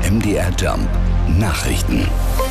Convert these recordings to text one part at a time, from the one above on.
MDR Jump Nachrichten.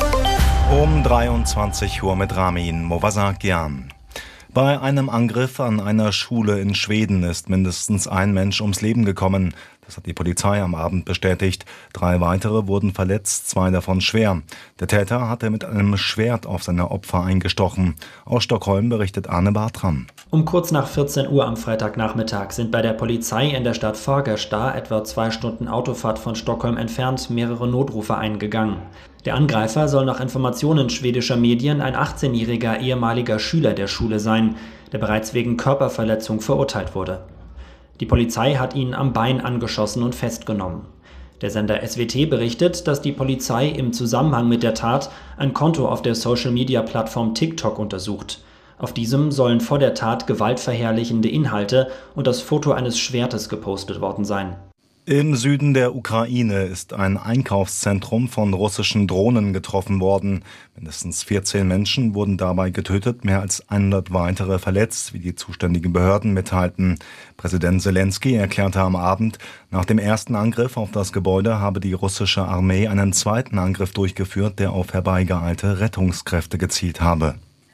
Um 23 Uhr mit Ramin Movasakian. Bei einem Angriff an einer Schule in Schweden ist mindestens ein Mensch ums Leben gekommen. Das hat die Polizei am Abend bestätigt. 3 weitere wurden verletzt, 2 davon schwer. Der Täter hatte mit einem Schwert auf seine Opfer eingestochen. Aus Stockholm berichtet Arne Bartram. Um kurz nach 14 Uhr am Freitagnachmittag sind bei der Polizei in der Stadt Fagersta, etwa 2 Stunden Autofahrt von Stockholm entfernt, mehrere Notrufe eingegangen. Der Angreifer soll nach Informationen schwedischer Medien ein 18-jähriger ehemaliger Schüler der Schule sein, der bereits wegen Körperverletzung verurteilt wurde. Die Polizei hat ihn am Bein angeschossen und festgenommen. Der Sender SWT berichtet, dass die Polizei im Zusammenhang mit der Tat ein Konto auf der Social-Media-Plattform TikTok untersucht. Auf diesem sollen vor der Tat gewaltverherrlichende Inhalte und das Foto eines Schwertes gepostet worden sein. Im Süden der Ukraine ist ein Einkaufszentrum von russischen Drohnen getroffen worden. Mindestens 14 Menschen wurden dabei getötet, mehr als 100 weitere verletzt, wie die zuständigen Behörden mitteilten. Präsident Zelensky erklärte am Abend, nach dem ersten Angriff auf das Gebäude habe die russische Armee einen zweiten Angriff durchgeführt, der auf herbeigeeilte Rettungskräfte gezielt habe.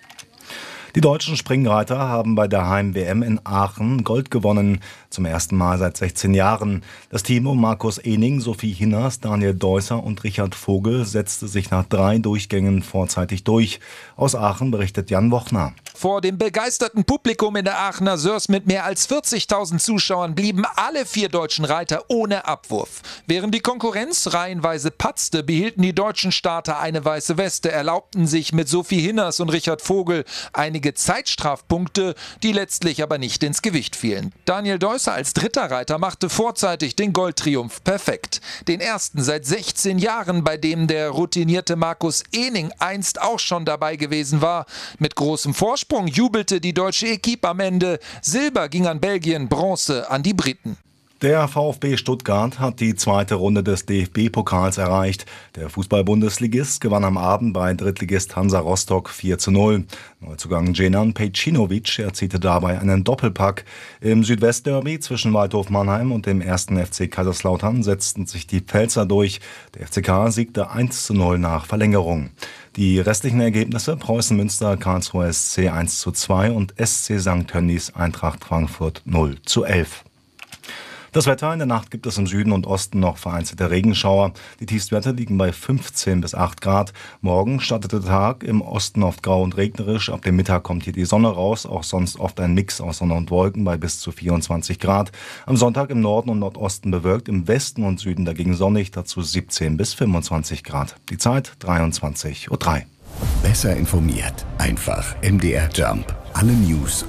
Die deutschen Springreiter haben bei der Heim-WM in Aachen Gold gewonnen. Zum ersten Mal seit 16 Jahren. Das Team um Markus Ehning, Sophie Hinners, Daniel Deusser und Richard Vogel setzte sich nach 3 Durchgängen vorzeitig durch. Aus Aachen berichtet Jan Wochner. Vor dem begeisterten Publikum in der Aachener Sörs mit mehr als 40.000 Zuschauern blieben alle 4 deutschen Reiter ohne Abwurf. Während die Konkurrenz reihenweise patzte, behielten die deutschen Starter eine weiße Weste, erlaubten sich mit Sophie Hinners und Richard Vogel einige Zeitstrafpunkte, die letztlich aber nicht ins Gewicht fielen. Daniel Deusser als dritter Reiter machte vorzeitig den Goldtriumph perfekt. Den ersten seit 16 Jahren, bei dem der routinierte Markus Ehning einst auch schon dabei gewesen war. Mit großem Vorsprung jubelte die deutsche Equipe am Ende. Silber ging an Belgien, Bronze an die Briten. Der VfB Stuttgart hat die 2. Runde des DFB-Pokals erreicht. Der Fußball-Bundesligist gewann am Abend bei Drittligist Hansa Rostock 4:0. Neuzugang Djenan Pejcinovic erzielte dabei einen Doppelpack. Im Südwestderby zwischen Waldhof Mannheim und dem 1. FC Kaiserslautern setzten sich die Pfälzer durch. Der FCK siegte 1:0 nach Verlängerung. Die restlichen Ergebnisse: Preußen Münster, Karlsruhe SC 1:2 und SC St. Tönnies Eintracht Frankfurt 0:11. Das Wetter: in der Nacht gibt es im Süden und Osten noch vereinzelte Regenschauer. Die Tiefstwerte liegen bei 15 bis 8 Grad. Morgen startet der Tag im Osten oft grau und regnerisch. Ab dem Mittag kommt hier die Sonne raus. Auch sonst oft ein Mix aus Sonne und Wolken bei bis zu 24 Grad. Am Sonntag im Norden und Nordosten bewölkt, im Westen und Süden dagegen sonnig, dazu 17 bis 25 Grad. Die Zeit 23:03 Uhr. Besser informiert, einfach MDR Jump. Alle News